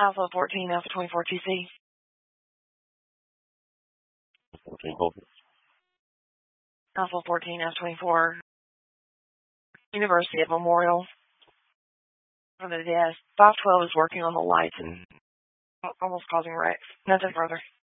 Alpha 14, Alpha 24 TC. 14, hold it. Alpha 14, Alpha 24. University at Memorial. For the desk. 512 is working on the lights and almost causing wrecks. Nothing further.